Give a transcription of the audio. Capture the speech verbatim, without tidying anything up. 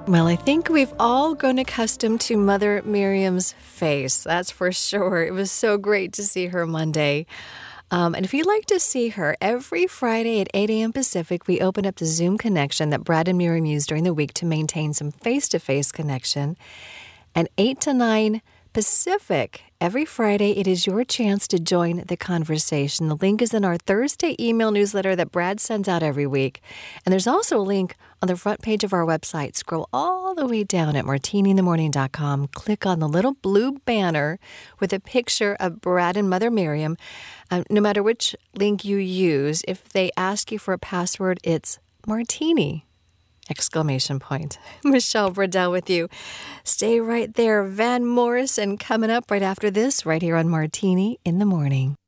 Well, I think we've all grown accustomed to Mother Miriam's face. That's for sure. It was so great to see her Monday. Um, and if you'd like to see her, every Friday at eight a.m. Pacific, we open up the Zoom connection that Brad and Miriam use during the week to maintain some face-to-face connection. And eight to nine Pacific, every Friday, it is your chance to join the conversation. The link is in our Thursday email newsletter that Brad sends out every week. And there's also a link on the front page of our website. Scroll all the way down at martini in the morning dot com. Click on the little blue banner with a picture of Brad and Mother Miriam. Um, no matter which link you use, if they ask you for a password, it's Martini. Exclamation point. Michelle Bradell with you. Stay right there. Van Morrison coming up right after this, right here on Martini in the Morning.